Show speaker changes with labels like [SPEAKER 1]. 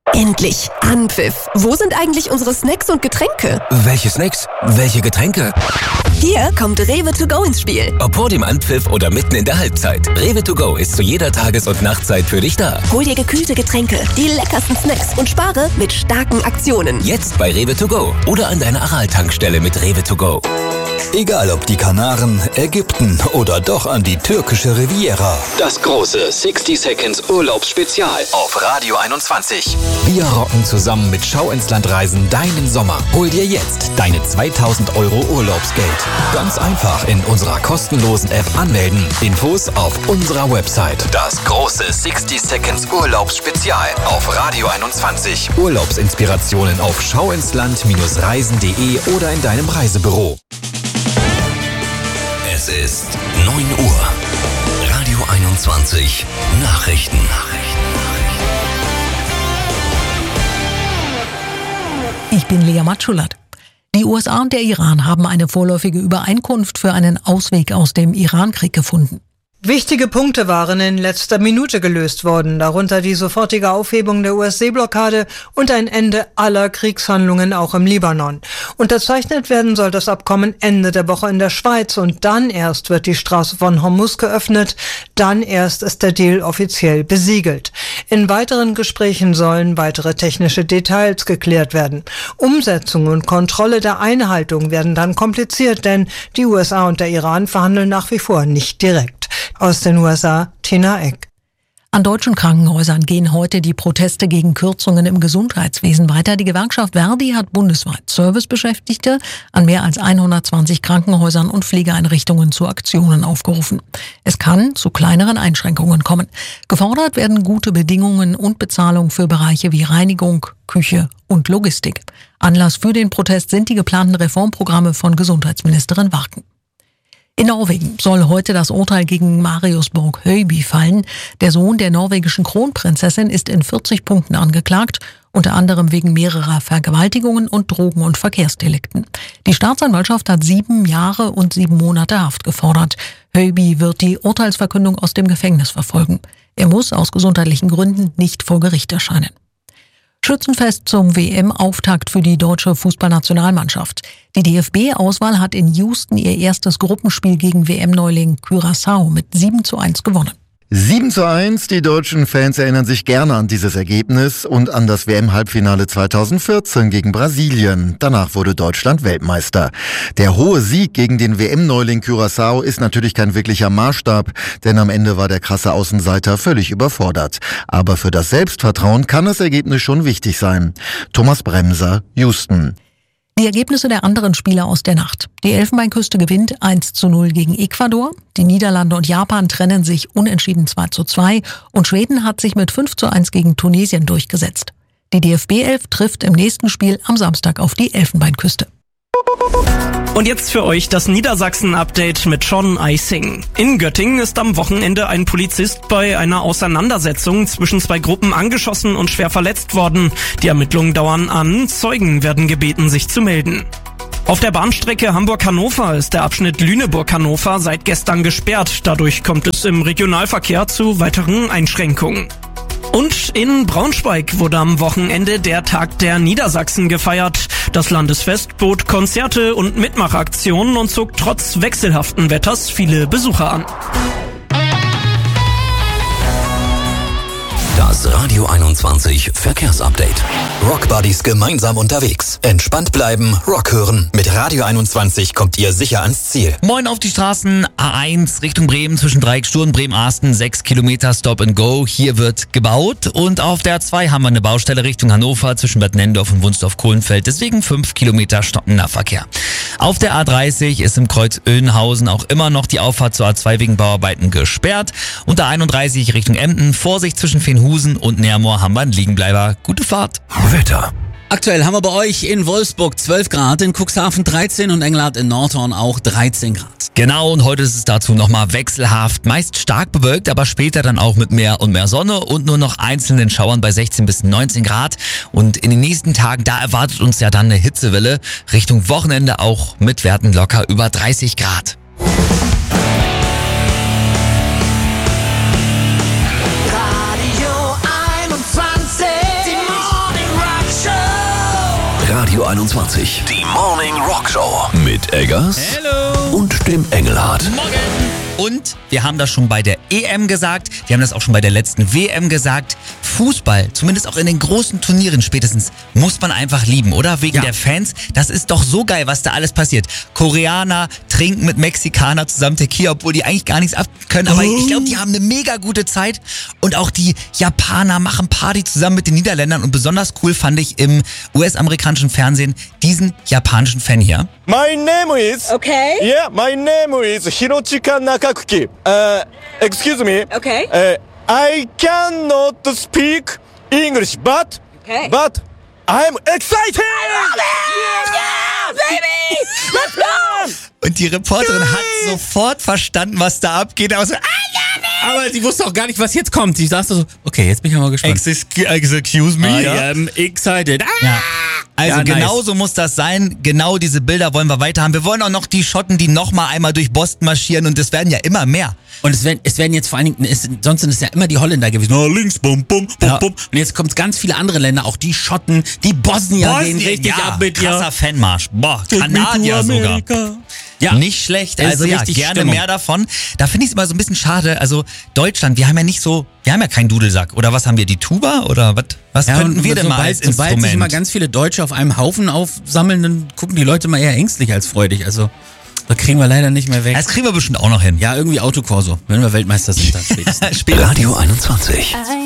[SPEAKER 1] Endlich. Anpfiff. Wo sind eigentlich unsere Snacks und Getränke?
[SPEAKER 2] Welche Snacks? Welche Getränke?
[SPEAKER 1] Hier kommt Rewe to go ins Spiel.
[SPEAKER 2] Ob vor dem Anpfiff oder mitten in der Halbzeit. Rewe to go ist zu jeder Tages- und Nachtzeit für dich da.
[SPEAKER 1] Hol dir gekühlte Getränke, die leckersten Snacks und spare mit starken Aktionen.
[SPEAKER 2] Jetzt bei Rewe to go oder an deiner Aral-Tankstelle mit Rewe to go.
[SPEAKER 3] Egal ob die Kanaren, Ägypten oder doch an die türkische Riviera.
[SPEAKER 4] Das große 60 Seconds Urlaubsspezial auf Radio 21.
[SPEAKER 3] Wir rocken zusammen mit Schau ins Land Reisen deinen Sommer. Hol dir jetzt deine 2000 € Urlaubsgeld. Ganz einfach in unserer kostenlosen App anmelden. Infos auf unserer Website.
[SPEAKER 4] Das große 60 Seconds Urlaubsspezial auf Radio 21.
[SPEAKER 3] Urlaubsinspirationen auf schauinsland-reisen.de oder in deinem Reisebüro.
[SPEAKER 4] Es ist 9 Uhr. Radio 21 Nachrichten.
[SPEAKER 5] Ich bin Lea Matschulat. Die USA und der Iran haben eine vorläufige Übereinkunft für einen Ausweg aus dem Irankrieg gefunden.
[SPEAKER 6] Wichtige Punkte waren in letzter Minute gelöst worden, darunter die sofortige Aufhebung der US-Seeblockade und ein Ende aller Kriegshandlungen auch im Libanon. Unterzeichnet werden soll das Abkommen Ende der Woche in der Schweiz und dann erst wird die Straße von Hormuz geöffnet, dann erst ist der Deal offiziell besiegelt. In weiteren Gesprächen sollen weitere technische Details geklärt werden. Umsetzung und Kontrolle der Einhaltung werden dann kompliziert, denn die USA und der Iran verhandeln nach wie vor nicht direkt. Aus den USA, Tina Eck.
[SPEAKER 5] An deutschen Krankenhäusern gehen heute die Proteste gegen Kürzungen im Gesundheitswesen weiter. Die Gewerkschaft Verdi hat bundesweit Servicebeschäftigte an mehr als 120 Krankenhäusern und Pflegeeinrichtungen zu Aktionen aufgerufen. Es kann zu kleineren Einschränkungen kommen. Gefordert werden gute Bedingungen und Bezahlung für Bereiche wie Reinigung, Küche und Logistik. Anlass für den Protest sind die geplanten Reformprogramme von Gesundheitsministerin Warken. In Norwegen soll heute das Urteil gegen Marius Borg Høiby fallen. Der Sohn der norwegischen Kronprinzessin ist in 40 Punkten angeklagt, unter anderem wegen mehrerer Vergewaltigungen und Drogen- und Verkehrsdelikten. Die Staatsanwaltschaft hat 7 Jahre und 7 Monate Haft gefordert. Høiby wird die Urteilsverkündung aus dem Gefängnis verfolgen. Er muss aus gesundheitlichen Gründen nicht vor Gericht erscheinen. Schützenfest zum WM-Auftakt für die deutsche Fußballnationalmannschaft. Die DFB-Auswahl hat in Houston ihr erstes Gruppenspiel gegen WM-Neuling Curaçao mit 7:1 gewonnen.
[SPEAKER 7] 7:1, die deutschen Fans erinnern sich gerne an dieses Ergebnis und an das WM-Halbfinale 2014 gegen Brasilien. Danach wurde Deutschland Weltmeister. Der hohe Sieg gegen den WM-Neuling Curaçao ist natürlich kein wirklicher Maßstab, denn am Ende war der krasse Außenseiter völlig überfordert. Aber für das Selbstvertrauen kann das Ergebnis schon wichtig sein. Thomas Bremser, Houston.
[SPEAKER 5] Die Ergebnisse der anderen Spiele aus der Nacht. Die Elfenbeinküste gewinnt 1:0 gegen Ecuador. Die Niederlande und Japan trennen sich unentschieden 2:2 und Schweden hat sich mit 5:1 gegen Tunesien durchgesetzt. Die DFB-Elf trifft im nächsten Spiel am Samstag auf die Elfenbeinküste.
[SPEAKER 8] Und jetzt für euch das Niedersachsen-Update mit Sean Eising. In Göttingen ist am Wochenende ein Polizist bei einer Auseinandersetzung zwischen 2 Gruppen angeschossen und schwer verletzt worden. Die Ermittlungen dauern an. Zeugen werden gebeten, sich zu melden. Auf der Bahnstrecke Hamburg-Hannover ist der Abschnitt Lüneburg-Hannover seit gestern gesperrt. Dadurch kommt es im Regionalverkehr zu weiteren Einschränkungen. Und in Braunschweig wurde am Wochenende der Tag der Niedersachsen gefeiert. Das Landesfest bot Konzerte und Mitmachaktionen und zog trotz wechselhaften Wetters viele Besucher an.
[SPEAKER 4] Das Radio 21 Verkehrsupdate.
[SPEAKER 3] Rock Buddies gemeinsam unterwegs. Entspannt bleiben, Rock hören. Mit Radio 21 kommt ihr sicher ans Ziel.
[SPEAKER 9] Moin auf die Straßen. A1 Richtung Bremen zwischen Dreieckstuhl und Bremen-Arsten. 6 Kilometer Stop and Go. Hier wird gebaut. Und auf der A2 haben wir eine Baustelle Richtung Hannover zwischen Bad Nendorf und Wunsdorf-Kohlenfeld. Deswegen 5 Kilometer stockender Verkehr. Auf der A30 ist im Kreuz Oeynhausen auch immer noch die Auffahrt zur A2 wegen Bauarbeiten gesperrt. Und der 31 Richtung Emden. Vorsicht zwischen Fenhusen und Nermoor haben wir einen Liegenbleiber. Gute Fahrt.
[SPEAKER 4] Wetter.
[SPEAKER 10] Aktuell haben wir bei euch in Wolfsburg 12 Grad, in Cuxhaven 13 und Engelhardt in Nordhorn auch 13 Grad.
[SPEAKER 9] Genau, und heute ist es dazu nochmal wechselhaft, meist stark bewölkt, aber später dann auch mit mehr und mehr Sonne und nur noch einzelnen Schauern bei 16 bis 19 Grad. Und in den nächsten Tagen, da erwartet uns ja dann eine Hitzewelle, Richtung Wochenende auch mit Werten locker über 30 Grad.
[SPEAKER 11] Radio 21, die Morgen. Radio 21.
[SPEAKER 4] Die Morning Rock Show.
[SPEAKER 11] Mit Eggers.
[SPEAKER 9] Hello.
[SPEAKER 11] Und dem Engelhardt.
[SPEAKER 9] Morgen. Und wir haben das schon bei der EM gesagt, wir haben das auch schon bei der letzten WM gesagt. Fußball, zumindest auch in den großen Turnieren spätestens, muss man einfach lieben, oder? Wegen der Fans. Das ist doch so geil, was da alles passiert. Koreaner trinken mit Mexikaner zusammen Tequila, obwohl die eigentlich gar nichts ab können. Aber ich glaube, die haben eine mega gute Zeit. Und auch die Japaner machen Party zusammen mit den Niederländern. Und besonders cool fand ich im US-amerikanischen Fernsehen diesen japanischen Fan hier.
[SPEAKER 12] My name is...
[SPEAKER 13] Okay.
[SPEAKER 12] Yeah, my name is Hirochika Nakakuki. Excuse me.
[SPEAKER 13] Okay.
[SPEAKER 12] I cannot speak English, but I'm excited!
[SPEAKER 13] Yeah, baby! Let's go!
[SPEAKER 9] Und die Reporterin hat sofort verstanden, was da abgeht. Aber,
[SPEAKER 10] aber sie wusste auch gar nicht, was jetzt kommt. Sie sagte so, okay, jetzt bin ich mal gespannt.
[SPEAKER 9] Excuse me.
[SPEAKER 10] I am excited.
[SPEAKER 9] Ja. Also
[SPEAKER 10] Ja,
[SPEAKER 9] genau
[SPEAKER 10] nice.
[SPEAKER 9] so muss das sein. Genau diese Bilder wollen wir weiter haben. Wir wollen auch noch die Schotten, die noch mal einmal durch Boston marschieren. Und es werden ja immer mehr.
[SPEAKER 10] Und es werden jetzt vor allen Dingen, sonst sind es ja immer die Holländer gewesen. Oh, links, bum, bum, bum, bum. Und jetzt kommt ganz viele andere Länder, auch die Schotten, die Bosnier gehen richtig ab mit
[SPEAKER 9] krasser Fanmarsch. Boah, Kanadier sogar.
[SPEAKER 10] Ja.
[SPEAKER 9] Nicht schlecht, also ja,
[SPEAKER 10] richtig
[SPEAKER 9] gerne
[SPEAKER 10] Stimmung.
[SPEAKER 9] mehr davon. Da finde ich es immer so ein bisschen schade. Also Deutschland, wir haben ja keinen Dudelsack. Oder was haben wir, die Tuba? Oder was könnten wir denn mal als
[SPEAKER 10] Sobald sich
[SPEAKER 9] Instrument?
[SPEAKER 10] immer ganz viele Deutsche auf einem Haufen aufsammeln, dann gucken die Leute mal eher ängstlich als freudig. Also das kriegen wir leider nicht mehr weg.
[SPEAKER 9] Das kriegen wir bestimmt auch noch hin.
[SPEAKER 10] Ja, irgendwie Autokorso, wenn wir Weltmeister sind dann spätestens.
[SPEAKER 11] Radio 21.